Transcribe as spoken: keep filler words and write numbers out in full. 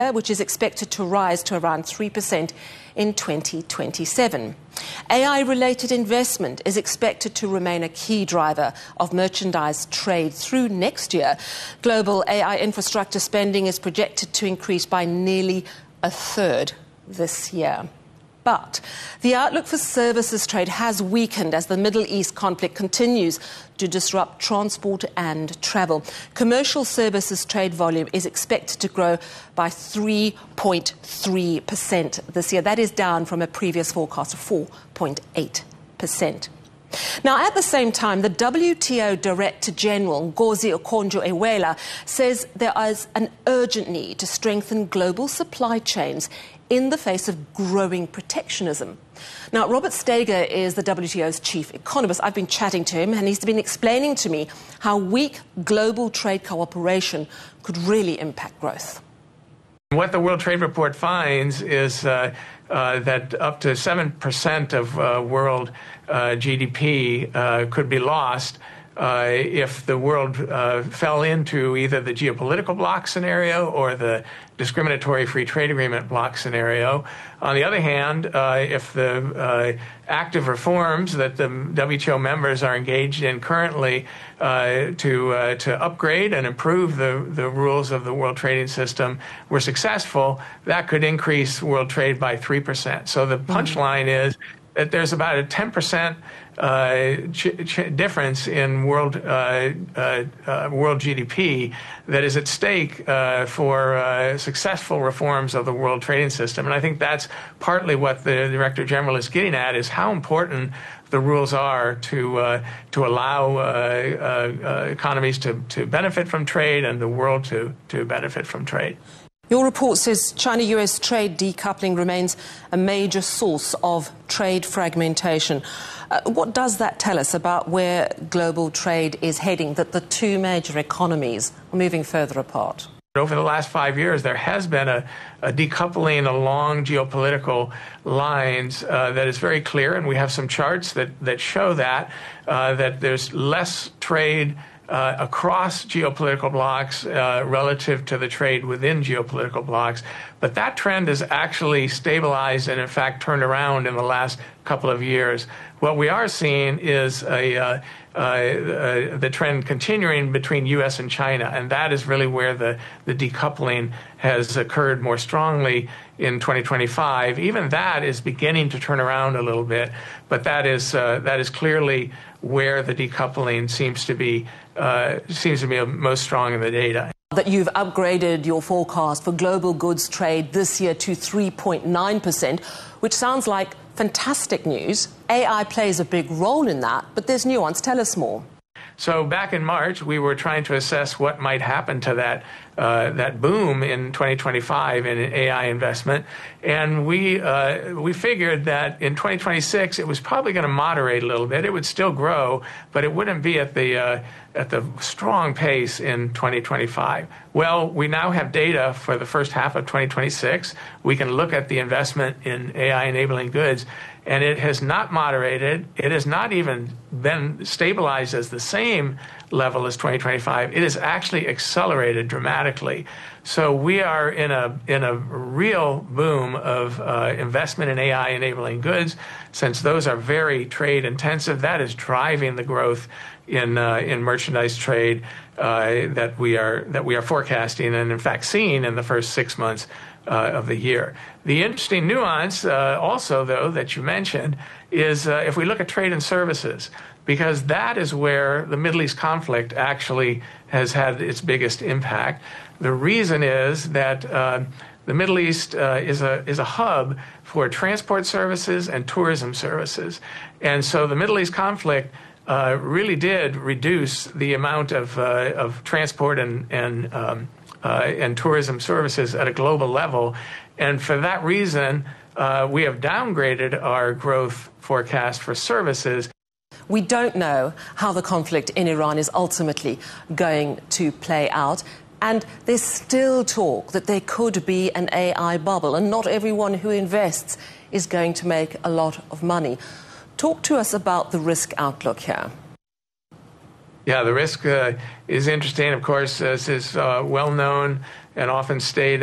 which is expected to rise to around three percent in twenty twenty-seven. A I-related investment is expected to remain a key driver of merchandise trade through next year. Global A I infrastructure spending is projected to increase by nearly a third this year. But the outlook for services trade has weakened as the Middle East conflict continues to disrupt transport and travel. Commercial services trade volume is expected to grow by three point three percent this year. That is down from a previous forecast of four point eight percent. Now, at the same time, the W T O Director General, Ngozi Okonjo-Iweala, says there is an urgent need to strengthen global supply chains in the face of growing protectionism. Now, Robert Steger is the W T O's chief economist. I've been chatting to him, and he's been explaining to me how weak global trade cooperation could really impact growth. What the World Trade Report finds is uh, uh, that up to seven percent of uh, world uh, G D P uh, could be lost uh, if the world uh, fell into either the geopolitical bloc scenario or the discriminatory free trade agreement bloc scenario. On the other hand, uh, if the uh, active reforms that the W T O members are engaged in currently uh, to uh, to upgrade and improve the, the rules of the world trading system were successful, that could increase world trade by three percent. So the punchline mm-hmm. is that there's about a ten percent uh, ch ch difference in world uh, uh, uh, world G D P that is at stake uh, for uh, successful reforms of the world trading system. And I think that's partly what the Director General is getting at, is how important the rules are to uh, to allow uh, uh, uh, economies to, to benefit from trade and the world to, to benefit from trade. Your report says China-U S trade decoupling remains a major source of trade fragmentation. Uh, what does that tell us about where global trade is heading, that the two major economies are moving further apart? Over the last five years, there has been a, a decoupling along geopolitical lines uh, that is very clear, and we have some charts that, that show that, uh, that there's less trade Uh, across geopolitical blocs uh, relative to the trade within geopolitical blocs. But that trend has actually stabilized and, in fact, turned around in the last couple of years. What we are seeing is a, uh, uh, uh, the trend continuing between U S and China, and that is really where the, the decoupling has occurred more strongly in twenty twenty-five. Even that is beginning to turn around a little bit, but that is, uh, that is clearly where the decoupling seems to be uh, seems to be most strong in the data. That you've upgraded your forecast for global goods trade this year to three point nine percent, which sounds like fantastic news. A I plays a big role in that, but there's nuance. Tell us more. So back in March, we were trying to assess what might happen to that uh, that boom in twenty twenty-five in A I investment, and we uh, we figured that in twenty twenty-six it was probably going to moderate a little bit. It would still grow, but it wouldn't be at the uh, at the strong pace in twenty twenty-five. Well, we now have data for the first half of twenty twenty-six. We can look at the investment in A I enabling goods, and it has not moderated. It has not even been stabilized as the same level as twenty twenty-five. It has actually accelerated dramatically. So we are in a in a real boom of uh, investment in A I enabling goods. Since those are very trade intensive, that is driving the growth in uh, in merchandise trade uh, that we are that we are forecasting and in fact seeing in the first six months Uh, of the year. The interesting nuance uh, also, though, that you mentioned is uh, if we look at trade and services, because that is where the Middle East conflict actually has had its biggest impact. The reason is that uh, the Middle East uh, is a is a hub for transport services and tourism services, and so the Middle East conflict uh, really did reduce the amount of uh, of transport and and um, Uh, and tourism services at a global level. And for that reason, uh, we have downgraded our growth forecast for services. We don't know how the conflict in Iran is ultimately going to play out. And there's still talk that there could be an A I bubble, and not everyone who invests is going to make a lot of money. Talk to us about the risk outlook here. Yeah, the risk uh, is interesting. Of course, this is uh, well known and often stated.